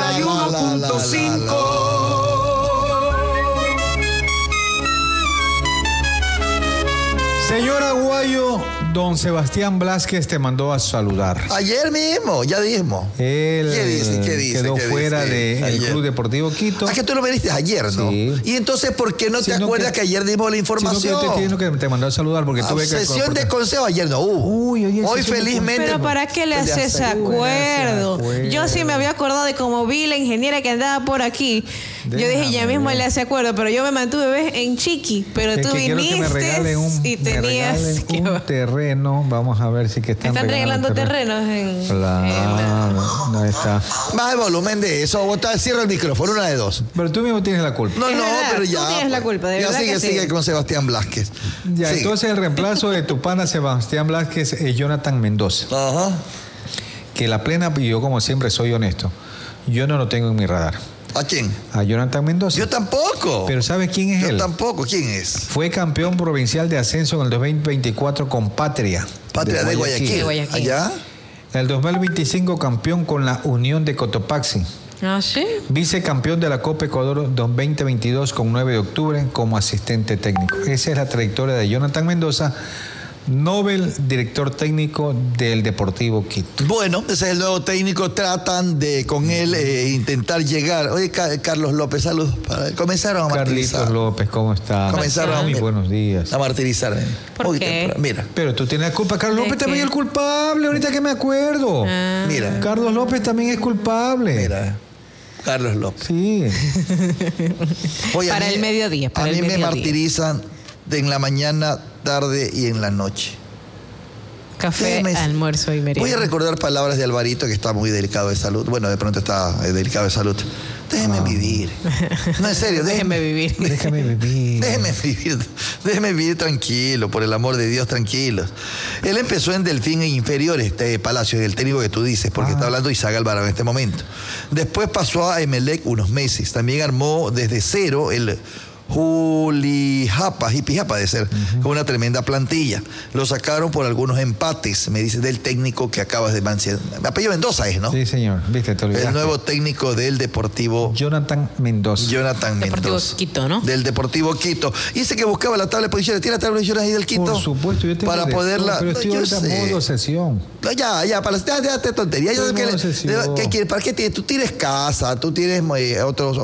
91.5. Señor Aguayo, don Sebastián Blázquez te mandó a saludar. Ayer mismo, ya dijimos. Él ¿Qué dice? quedó fuera del Ayer. Club Deportivo Quito. Ah, que tú lo viniste ayer, ¿no? Sí. Y entonces, ¿por qué no te acuerdas que ayer dimos la información? Sino que yo te mandó a saludar porque tuve que... Sesión de consejo ayer no hubo. Hoy felizmente... Pero ¿para qué le haces acuerdo? Yo sí me había acordado de cómo vi la ingeniera que andaba por aquí. Yo dije, ya mismo le hace acuerdo, pero yo me mantuve en Chiqui. Pero tú viniste y tenías un terreno. Vamos a ver si que están regalando terrenos en... Claro, no está. Baja el volumen de eso. Cierra el micrófono, una de dos. Pero tú mismo tienes la culpa. No, pero ya. Tú tienes la culpa, de verdad que sigue con Sebastián Blázquez. Ya, Sigue. entonces el reemplazo de tu pana Sebastián Blázquez es Jonathan Mendoza. Ajá. Que la plena, y yo como siempre soy honesto, yo no lo tengo en mi radar. ¿A quién? A Jonathan Mendoza. Yo tampoco. Pero ¿sabes quién es él? Yo tampoco. ¿Quién es? Fue campeón provincial de ascenso en el 2024 con Patria. Patria de Guayaquil. ¿Allá? En el 2025 campeón con la Unión de Cotopaxi. ¿Ah, sí? Vicecampeón de la Copa Ecuador 2022 con 9 de octubre como asistente técnico. Esa es la trayectoria de Jonathan Mendoza, Nobel, director técnico del Deportivo Quito. Bueno, ese es el nuevo técnico. Tratan de con él intentar llegar. Oye, Carlos López, saludos. Comenzaron a martirizar. Carlitos López, ¿cómo está? Comenzaron muy buenos días. A martirizarme. ¿Por qué? Mira. Pero tú tienes la culpa. Carlos López también es el culpable, ahorita que me acuerdo. Mira. Carlos López también es culpable. Mira. Carlos López. Sí. Oye, Para el mediodía. A mí me martirizan en la mañana, tarde y en la noche. Café, almuerzo y merienda. Voy a recordar palabras de Alvarito, que está muy delicado de salud. Bueno, de pronto está delicado de salud. Déjeme vivir. No, en serio, déjeme vivir. Déjame vivir. Déjeme vivir tranquilo, por el amor de Dios, tranquilos. Él empezó en Delfín e Inferiores, Palacio, el técnico que tú dices, porque está hablando Isaac Alvarado en este momento. Después pasó a Emelec unos meses. También armó desde cero el Jipijapa de ser, con una tremenda plantilla. Lo sacaron por algunos empates, me dice, del técnico que acabas de mencionar. Apellido Mendoza es, ¿no? Sí, señor. Viste, te olvidaste. El nuevo técnico del Deportivo Jonathan Mendoza. Deportivo Quito, ¿no? Del Deportivo Quito. Y ese que buscaba la tabla de posiciones. ¿Tiene la tabla de posiciones ahí del Quito? Por supuesto, yo tengo para poderla. Pero estoy ahorita en modo sesión. No, déjate tontería. ¿Para qué tienes? Tú tienes casa, tú tienes otros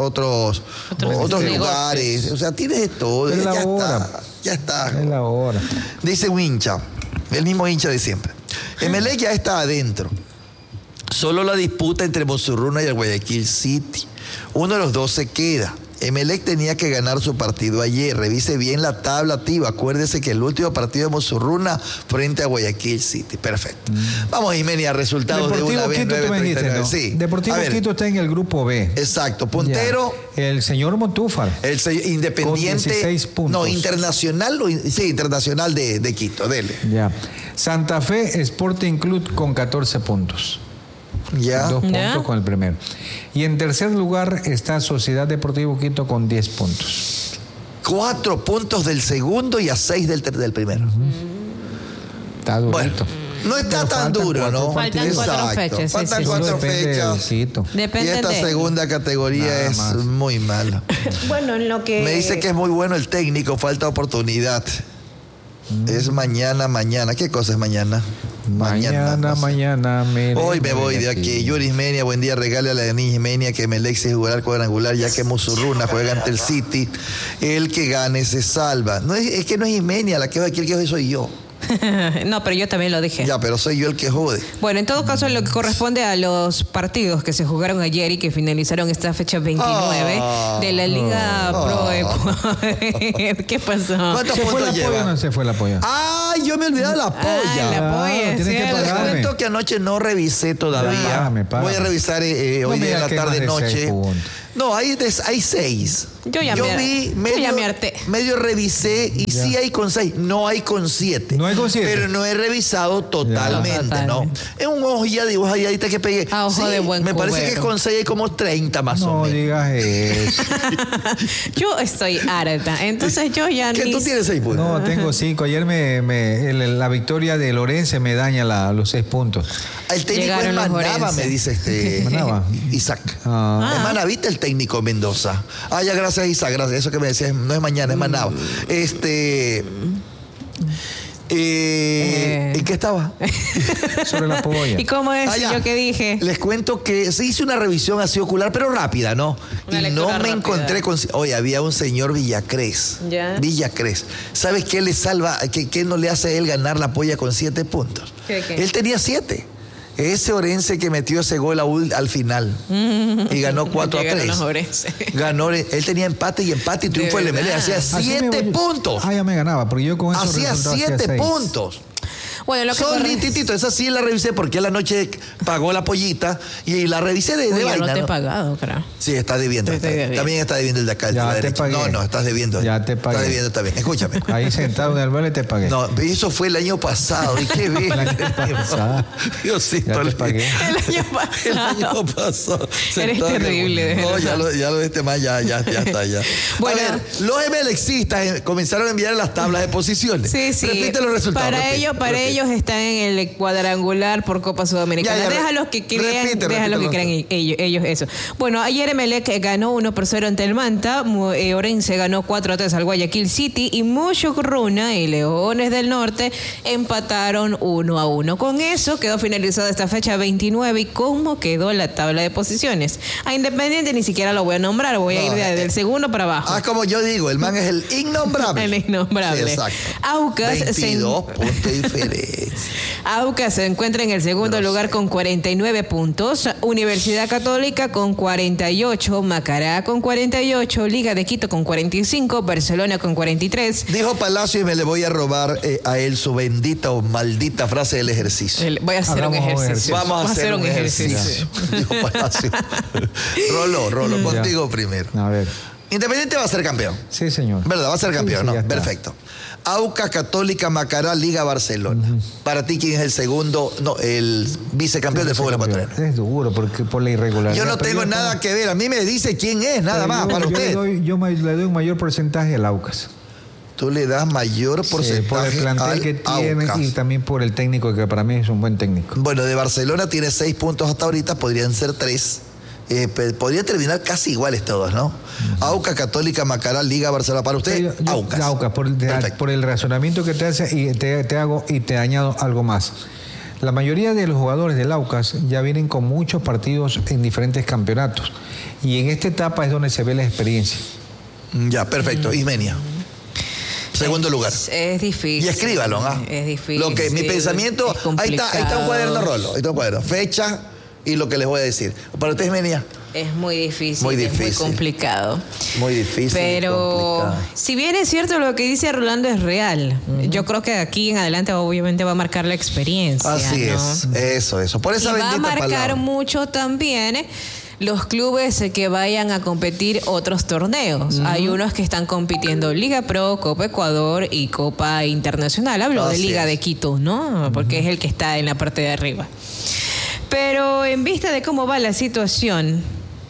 lugares. O sea, tienes todo. Es la hora. Ya está. Es la hora. Dice un hincha, el mismo hincha de siempre. Emelec ya está adentro. Solo la disputa entre Monsurruna y el Guayaquil City. Uno de los dos se queda. Emelec tenía que ganar su partido ayer. Revise bien la tabla, tío. Acuérdese que el último partido de Monsurruna frente a Guayaquil City. Perfecto. Vamos, Imenia, resultados Deportivo de una vez. Quito, tú me dijiste, ¿no? Sí. Deportivo Quito está en el grupo B. Exacto. Puntero. Ya. El señor Montúfar. El Independiente. Con 16 puntos. No, Internacional de Quito. Dele. Ya. Santa Fe Sporting Club con 14 puntos. Ya. 2 puntos con el primero. Y en tercer lugar está Sociedad Deportivo Quito con 10 puntos. 4 puntos del segundo y a 6 del primero. Está durito. Bueno, no está tan duro, ¿no? Faltan 4 fechas. Faltan 4 fechas. Depende y esta segunda categoría es muy mala. Bueno, en lo que... Me dice que es muy bueno el técnico, falta oportunidad. Es mañana. ¿Qué cosa es mañana? Mañana. Hoy me voy de aquí. Yuris Menia, buen día. Regale a la niña Menia que Emelec se jugará al cuadrangular, ya que Monsurruna juega ante el City. El que gane se salva. No es que no es Imenia la que va aquí, el que hoy soy yo. No, pero yo también lo dije. Ya, pero soy yo el que jode. Bueno, en todo caso, lo que corresponde a los partidos que se jugaron ayer y que finalizaron esta fecha 29 de la Liga Pro Ecuador. ¿Qué pasó? ¿Cuántos puntos lleva? No se fue la polla. Yo me olvidé de la polla. La polla. Tienes que Les pagarme. cuento que anoche no revisé todavía. Págame. Voy a revisar hoy día en la tarde-noche. No, hay 6. Yo ya me harté. Medio revisé y sí hay con 6. No hay con 7. No hay con 7. Pero no he revisado totalmente, ¿no? Es un ojo ya de ahorita que pegué. A ojo de buen me parece cubero. que con 6 hay como 30 más o menos. No digas eso. Yo estoy harta. Entonces yo ya ¿Que tú tienes 6 puntos? No, tengo 5. Ayer me la victoria de Lorense me daña los 6 puntos. El técnico es Manaba, me dice Manaba. Isaac. Es Manavita el técnico Mendoza. Ya, gracias Isaac, gracias. Eso que me decías, no es mañana, es Manaba. ¿En qué estaba? Sobre la polla. ¿Y cómo es yo que dije? Les cuento que se hizo una revisión así ocular, pero rápida, ¿no? Y no me encontré con... Oye, había un señor Villacrés. ¿Ya? Villacrés. ¿Sabes qué le salva, qué no le hace a él ganar la polla con 7 puntos? ¿Qué? Él tenía 7. Ese Orense que metió ese gol al final y ganó 4-3. Ganó, él tenía empate y triunfo del MLE. Hacía 7 puntos. Ya me ganaba, porque yo con eso hacía 7 puntos. Bueno, lo que son litititos. Esa sí la revisé porque a la noche pagó la pollita y la revisé de vaina. No te he pagado, creo. Sí, está debiendo. También está debiendo el de acá. Ya te pagué. No, estás debiendo. Ya te pagué. Estás debiendo también. Escúchame. Ahí sentado en el baile te pagué. No, eso fue el año pasado. ¿Y qué bien? Diosito. Ya te pagué. El año pasado. Eres terrible. No, ya lo de este más, ya está. Bueno, a ver, los MLXistas comenzaron a enviar las tablas de posiciones. Sí. Repite los resultados. Para ellos están en el cuadrangular por Copa Sudamericana. Déjalos que crean, que crean ellos eso. Bueno, ayer Emelec ganó 1-0 ante el Manta, Orense ganó 4-3 al Guayaquil City y Mushurruna y Leones del Norte empataron 1-1. Con eso quedó finalizada esta fecha 29 y cómo quedó la tabla de posiciones. A Independiente ni siquiera lo voy a nombrar, voy a ir del segundo para abajo. Como yo digo, el man es el innombrable. El innombrable. Sí, exacto. Aucas 22 puntos de diferencia. Aucas se encuentra en el segundo lugar con 49 puntos, Universidad Católica con 48, Macará con 48, Liga de Quito con 45, Barcelona con 43. Dijo Palacio y me le voy a robar a él su bendita o maldita frase del ejercicio. Voy a hacer un ejercicio. Vamos a hacer un ejercicio. Dijo Palacio. Rolo, contigo primero. A ver. Independiente va a ser campeón. Sí, señor. ¿Verdad? Va a ser campeón, ¿no? Perfecto. Aucas, Católica, Macará, Liga Barcelona. Para ti, ¿quién es el segundo? No, el vicecampeón del fútbol ecuatoriano. Es duro por la irregularidad. Yo no tengo nada que ver. A mí me dice quién es, nada más, para usted. Yo le doy un mayor porcentaje al Aucas. Tú le das mayor porcentaje por el plantel que tiene Aucas. Y también por el técnico, que para mí es un buen técnico. Bueno, de Barcelona tiene 6 puntos hasta ahorita, podrían ser 3. Podría terminar casi iguales todos, ¿no? Aucas, Católica, Macará, Liga, Barcelona. Para usted, Aucas. Aucas, por el razonamiento que te hace y te hago y te añado algo más. La mayoría de los jugadores del Aucas ya vienen con muchos partidos en diferentes campeonatos. Y en esta etapa es donde se ve la experiencia. Ya, perfecto. Ismenia. Segundo lugar. Es difícil. Y escríbalo, ¿ah? Es difícil. Lo que mi pensamiento. Ahí está un cuaderno, Rolo. Ahí está un cuaderno. Fecha. Y lo que les voy a decir. Para ustedes, Menia. Es muy difícil. Muy difícil. Es muy complicado. Muy difícil. Pero si bien es cierto lo que dice Rolando es real, yo creo que de aquí en adelante obviamente va a marcar la experiencia. Así ¿no? es. Eso. Por esa bendita palabra. Va a marcar mucho también los clubes que vayan a competir otros torneos. Hay unos que están compitiendo Liga Pro, Copa Ecuador y Copa Internacional. Hablo de Liga de Quito, ¿no? Porque es el que está en la parte de arriba. Pero en vista de cómo va la situación,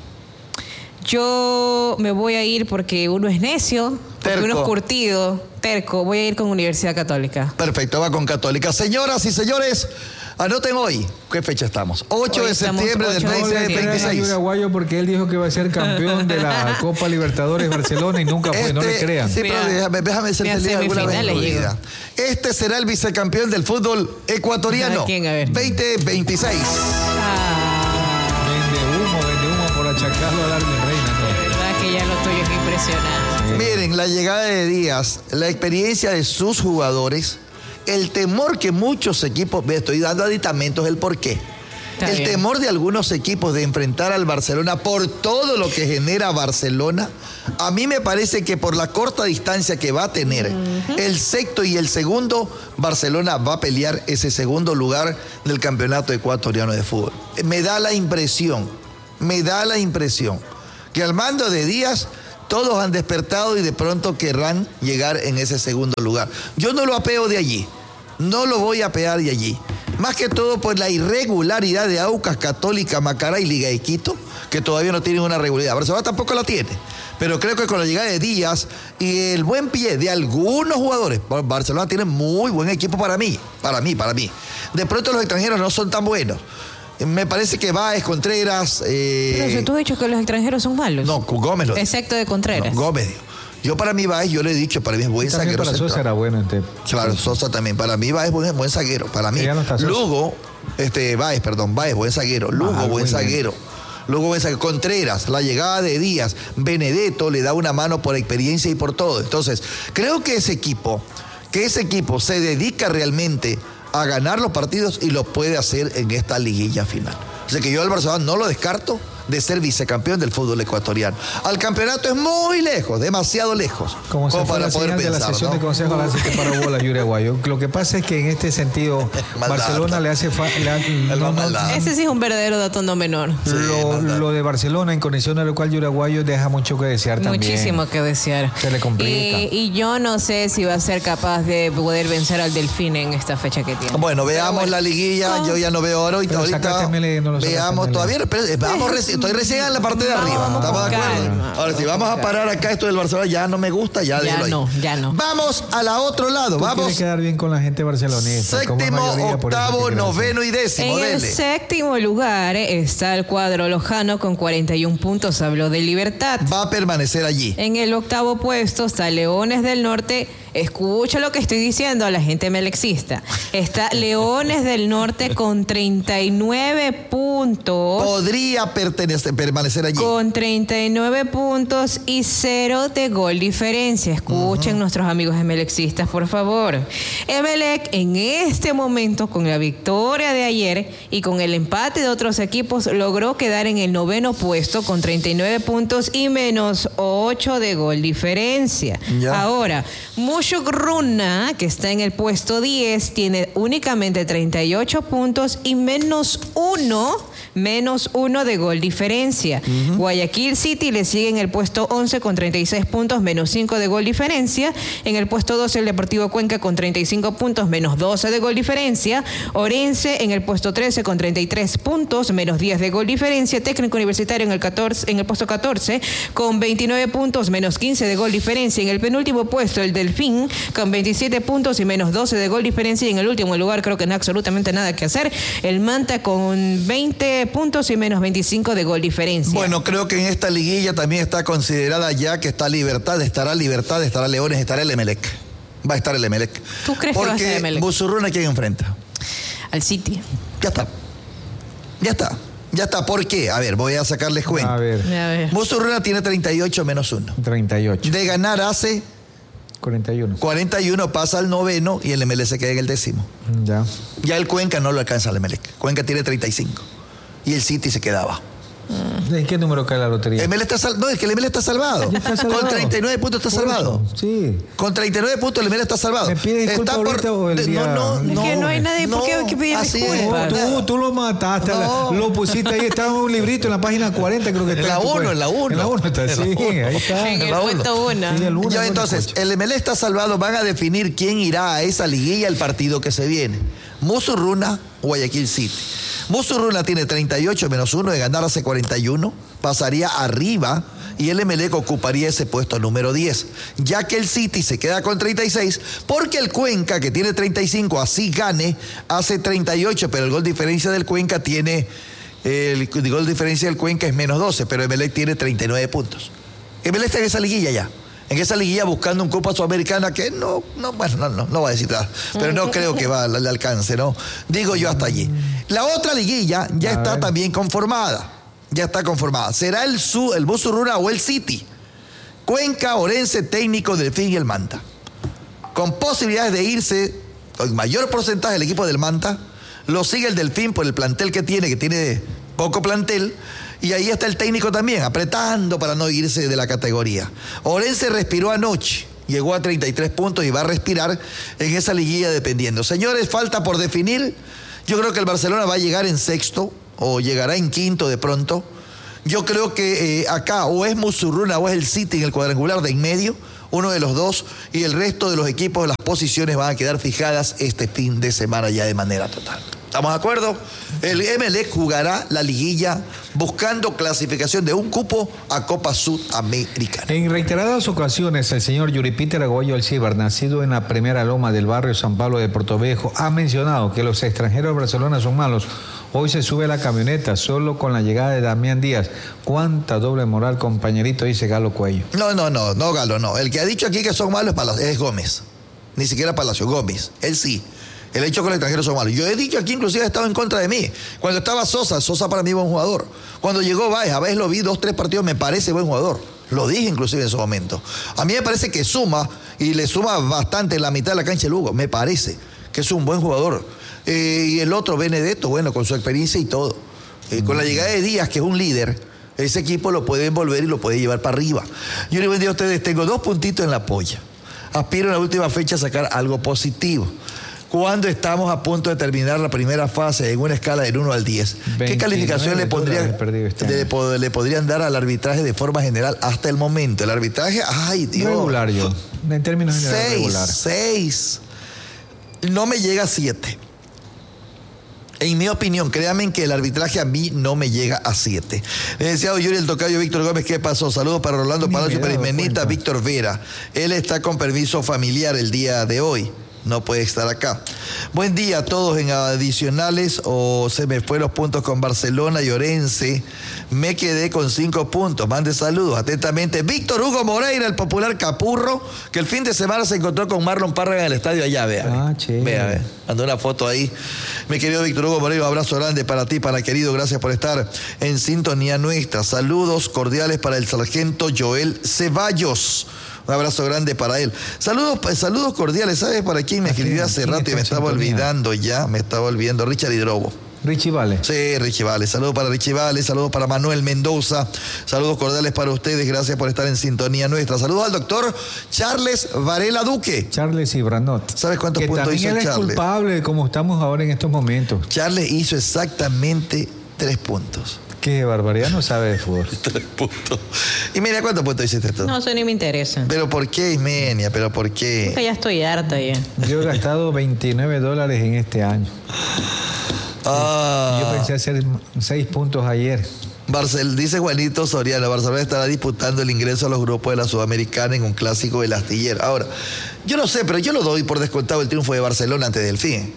yo me voy a ir porque uno es necio, porque uno es curtido, terco. Voy a ir con Universidad Católica. Perfecto, va con Católica. Señoras y señores, anoten hoy. ¿Qué fecha estamos? 8 de septiembre del 2026. Uruguayo porque él dijo que va a ser campeón de la Copa Libertadores Barcelona y nunca fue, no le crean. Sí, pero déjame ser feliz alguna vez en tu vida. Este será el vicecampeón del fútbol ecuatoriano. ¿Quién? A ver. 2026. Vende humo por achacarlo al Armin Reina. ¿No? De verdad que ya lo tuyo es impresionante. Miren, la llegada de Díaz, la experiencia de sus jugadores, el temor que muchos equipos, estoy dando aditamentos el porqué. El temor de algunos equipos de enfrentar al Barcelona por todo lo que genera Barcelona, a mí me parece que por la corta distancia que va a tener el sexto y el segundo, Barcelona va a pelear ese segundo lugar del campeonato ecuatoriano de fútbol. Me da la impresión que al mando de Díaz todos han despertado y de pronto querrán llegar en ese segundo lugar. Yo no lo apeo de allí, no lo voy a apear de allí. Más que todo por la irregularidad de Aucas, Católica, Macará y Liga de Quito, que todavía no tienen una regularidad. Barcelona tampoco la tiene. Pero creo que con la llegada de Díaz y el buen pie de algunos jugadores, Barcelona tiene muy buen equipo para mí. De pronto los extranjeros no son tan buenos. Me parece que Báez, Contreras... Pero si tú has dicho que los extranjeros son malos. No, Gómez lo dijo. Excepto de Contreras. No, Gómez dijo. Yo para mí Báez, yo le he dicho, para mí es buen también zaguero. Para Sosa era bueno. Claro, Sosa también. Para mí Báez es buen zaguero. Para mí. Lugo, Báez, buen zaguero. Lugo, buen zaguero. Luego buen zaguero. Contreras, la llegada de Díaz, Benedetto le da una mano por experiencia y por todo. Entonces, creo que ese equipo se dedica realmente a ganar los partidos y lo puede hacer en esta liguilla final. O sea que yo al Barcelona no lo descarto de ser vicecampeón del fútbol ecuatoriano. Al campeonato es muy lejos, demasiado lejos. Como para poder pensar, de la sesión, ¿no? De consejo la hace que para bola Yuri Aguayo. Lo que pasa es que en este sentido Barcelona le hace ese sí es un verdadero dato no menor. Sí, lo de Barcelona en condición a lo cual Yuri Aguayo deja mucho que desear también. Muchísimo que desear. Se le complica. Y yo no sé si va a ser capaz de poder vencer al Delfín en esta fecha que tiene. Bueno, veamos la liguilla. Yo ya no veo ahorita. Veamos todavía. Estoy recién en la parte de arriba. ¿Estamos de acuerdo? Ahora, si vamos a parar acá, esto del Barcelona ya no me gusta, ya no. Vamos al otro lado. Vamos. Tiene que quedar bien con la gente barcelonesa. Séptimo, octavo, noveno y décimo. En el séptimo lugar está el cuadro lojano con 41 puntos. Habló de Libertad. Va a permanecer allí. En el octavo puesto está Leones del Norte. Escucha lo que estoy diciendo a la gente melexista. Está Leones del Norte con 39 puntos. Podría permanecer allí. Con 39 puntos y 0 de gol diferencia. Escuchen nuestros amigos emelexistas, por favor. Emelec en este momento, con la victoria de ayer y con el empate de otros equipos, logró quedar en el noveno puesto con 39 puntos y menos 8 de gol diferencia. Ya. Ahora, Mushuk Runa, que está en el puesto 10, tiene únicamente 38 puntos y menos 1 de gol diferencia. Guayaquil City le sigue en el puesto 11 con 36 puntos, menos 5 de gol diferencia. En el puesto 12 el Deportivo Cuenca con 35 puntos, menos 12 de gol diferencia. Orense en el puesto 13 con 33 puntos, menos 10 de gol diferencia. Técnico Universitario en el puesto 14 con 29 puntos, menos 15 de gol diferencia. En el penúltimo puesto el Delfín con 27 puntos y menos 12 de gol diferencia. Y en el último lugar, creo que no hay absolutamente nada que hacer, el Manta con 20 puntos y menos 25 de gol diferencia. Bueno, creo que en esta liguilla también está considerada ya que está Libertad, estará Leones, estará el Emelec. Va a estar el Emelec. ¿Tú crees que va a estar el Emelec? Porque Musurruna, ¿quién enfrenta? Al City. Ya está. ¿Por qué? A ver, voy a sacarles cuenta. A ver. Musurruna tiene 38 menos 1. 38. De ganar hace 41 pasa al noveno y el Emelec se queda en el décimo. Ya el Cuenca no lo alcanza al Emelec. Cuenca tiene 35 y el City se quedaba. ¿En qué número cae la lotería? No, es que el Emelec está salvado. Con 39 puntos está salvado. Sí. Con 39 puntos el Emelec está salvado. ¿Me pide disculpas ahorita o el día? Es que no hay nadie por qué pedir disculpas. Tú lo mataste, lo pusiste ahí, estaba en un librito en la página 40, creo que está. En la 1 está, sí, ahí está. En el puesto 1. Ya entonces, el Emelec está salvado, van a definir quién irá a esa liguilla el partido que se viene. Musurruna, Guayaquil City. Musurruna tiene 38 menos 1, de ganar hace 41, pasaría arriba y el Emelec ocuparía ese puesto número 10, ya que el City se queda con 36, porque el Cuenca, que tiene 35, así gane, hace 38, pero el gol diferencia del Cuenca tiene, el gol diferencia del Cuenca es menos 12, pero Emelec tiene 39 puntos. Emelec está en esa liguilla ya. En esa liguilla buscando un Copa Sudamericana que no va a decir nada, pero no creo que le alcance, ¿no? Digo yo hasta allí. La otra liguilla ya está también conformada. ¿Será el Musurruna o el City? Cuenca, Orense, Técnico, Delfín y el Manta. Con posibilidades de irse, con mayor porcentaje el equipo del Manta, lo sigue el Delfín por el plantel que tiene poco plantel. Y ahí está el técnico también, apretando para no irse de la categoría. Orense respiró anoche, llegó a 33 puntos y va a respirar en esa liguilla dependiendo. Señores, falta por definir. Yo creo que el Barcelona va a llegar en sexto o llegará en quinto de pronto. Yo creo que acá o es Musurruna o es el City en el cuadrangular de en medio, uno de los dos, y el resto de los equipos, las posiciones van a quedar fijadas este fin de semana ya de manera total. ¿Estamos de acuerdo? El Emelec jugará la liguilla buscando clasificación de un cupo a Copa Sudamericana. En reiteradas ocasiones, el señor Yuri Peter Agoyo Alcibar, nacido en la primera loma del barrio San Pablo de Portoviejo, ha mencionado que los extranjeros de Barcelona son malos. Hoy se sube a la camioneta solo con la llegada de Damián Díaz. ¿Cuánta doble moral, compañerito? Dice Galo Cuello. No, Galo, no. El que ha dicho aquí que son malos es Gómez. Ni siquiera Palacio, Gómez. Él sí. Él ha dicho que los extranjeros son malos. Yo he dicho aquí, inclusive, ha estado en contra de mí. Cuando estaba Sosa para mí buen jugador. Cuando llegó Báez, a veces lo vi 2-3 partidos, me parece buen jugador. Lo dije inclusive en su momento. A mí me parece que suma, y le suma bastante en la mitad de la cancha de Lugo. Me parece que es un buen jugador. Y el otro, Benedetto, bueno, con su experiencia y todo. Con la llegada de Díaz, que es un líder, ese equipo lo puede envolver y lo puede llevar para arriba. Yo les bendiga a ustedes, tengo 2 puntitos en la polla. Aspiro en la última fecha a sacar algo positivo. Cuando estamos a punto de terminar la primera fase en una escala del 1 al 10, ¿qué calificación le podrían dar al arbitraje de forma general hasta el momento? El arbitraje, ay Dios. Regular, yo. En términos generales, regular. 6. No me llega a 7. En mi opinión, créanme que el arbitraje a mí no me llega a 7. Licenciado Yuri, el tocayo Víctor Gómez, ¿qué pasó? Saludos para Rolando Palacio Perismenita, Víctor Vera. Él está con permiso familiar el día de hoy. No puede estar acá. Buen día a todos en adicionales, o se me fue los puntos con Barcelona y Orense. Me quedé con 5 puntos. Mande saludos. Atentamente, Víctor Hugo Moreira, el popular Capurro, que el fin de semana se encontró con Marlon Parra en el estadio allá. Vea. Vea. Mandó una foto ahí. Mi querido Víctor Hugo Moreira, un abrazo grande para ti, para querido. Gracias por estar en sintonía nuestra. Saludos cordiales para el sargento Joel Ceballos. Un abrazo grande para él. Saludos cordiales. ¿Sabes para quién me escribió hace rato y me estaba olvidando ya? Me estaba olvidando. Richard Hidrobo. Richie Vale. Sí, Richie Vale. Saludos para Richie Vale, saludos para Manuel Mendoza. Saludos cordiales para ustedes. Gracias por estar en sintonía nuestra. Saludos al doctor Charles Varela Duque. Charles Ibranot. ¿Sabes cuántos puntos hizo Charles? También él es culpable de cómo estamos ahora en estos momentos. Charles hizo exactamente 3 puntos. Qué barbaridad, no sabe de fútbol. 3 puntos. Y mira, ¿cuántos puntos hiciste tú? No, eso ni me interesa. ¿Pero por qué, Ismenia? ¿Pero por qué? Porque ya estoy harta ya. Yo he gastado $29 en este año. Yo pensé hacer 6 puntos ayer. Dice Juanito Soriano, Barcelona estará disputando el ingreso a los grupos de la Sudamericana en un clásico del astillero. Ahora, yo no sé, pero yo lo doy por descontado el triunfo de Barcelona ante Delfín.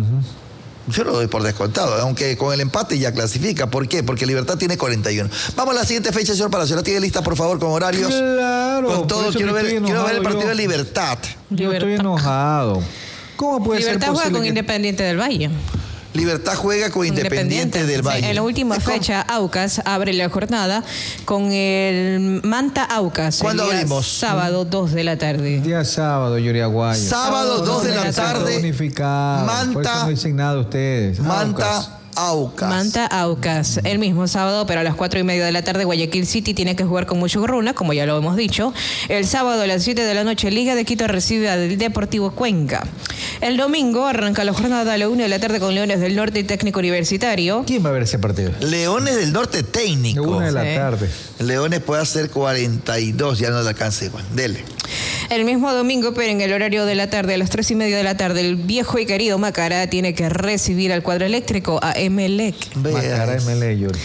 Yo lo doy por descontado, aunque con el empate ya clasifica. ¿Por qué? Porque Libertad tiene 41. Vamos a la siguiente fecha, señor Palacio. ¿La tiene lista, por favor, con horarios? Claro. Con todo, quiero ver el partido de Libertad. Yo estoy enojado. ¿Cómo puede ser posible? Libertad juega con Independiente del Valle. Libertad juega con Independiente del Valle. Sí, en la última fecha, Aucas abre la jornada con el Manta Aucas. ¿Cuándo abrimos? Sábado, 2 de la tarde. Día sábado, Yuri Aguayo. Sábado, 2 de la tarde. Unificado. Manta. Por eso no dicen nada ustedes. Manta Aucas. Manta Aucas. El mismo sábado, pero a las 4:30 de la tarde, Guayaquil City tiene que jugar con Muchurruna, como ya lo hemos dicho. El sábado a las 7 de la noche, Liga de Quito recibe al Deportivo Cuenca. El domingo arranca la jornada a la 1 de la tarde con Leones del Norte y Técnico Universitario. ¿Quién va a ver ese partido? Leones del Norte Técnico. 1 de la tarde. Leones puede hacer 42, ya no le alcanza igual. Dele. El mismo domingo, pero en el horario de la tarde, a las 3:30 de la tarde, el viejo y querido Macará tiene que recibir al cuadro eléctrico, a Emelec. Macará, Emelec, Yuri.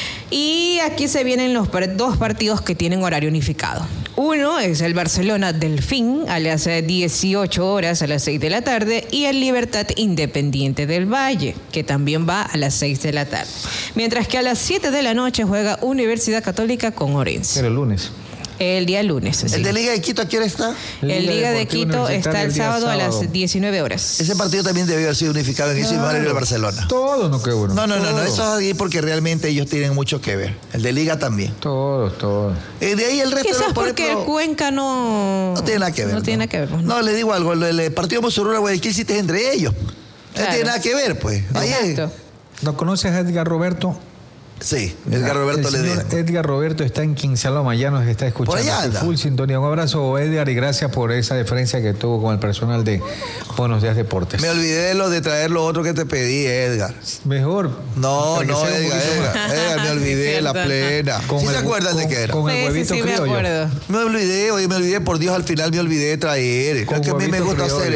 Y aquí se vienen los 2 partidos que tienen horario unificado. Uno es el Barcelona Delfín a las 18 horas a las 6 de la tarde y el Libertad Independiente del Valle, que también va a las 6 de la tarde. Mientras que a las 7 de la noche juega Universidad Católica con Orense. Pero el lunes. El día lunes. ¿El de Liga de Quito a qué hora está? El Liga de Quito está el sábado a las 19 horas. Ese partido también debió haber sido unificado en ese horario de Barcelona. Todo, no, qué bueno. No, eso es ahí porque realmente ellos tienen mucho que ver. El de Liga también. Todo. De ahí el resto. Quizás porque el Cuenca no tiene nada que ver. No tiene nada que ver. No, le digo algo. El partido Musurruna Guayaquil City es entre ellos. Claro. No tiene nada que ver, pues. Exacto. ¿No conoces a Edgar Roberto? Sí, Edgar Roberto Ledesma. Edgar Roberto está en Quinsaloma, ya nos está escuchando. Por allá anda. Full sintonía. Un abrazo, Edgar, y gracias por esa deferencia que tuvo con el personal de Buenos Días Deportes. Me olvidé de traer lo otro que te pedí, Edgar. Mejor. No, Edgar, me olvidé, la plena. ¿Sí se acuerdan de qué era? Con el huevito criollo. Me olvidé, por Dios, al final me olvidé de traer. Creo que a mí me gusta hacer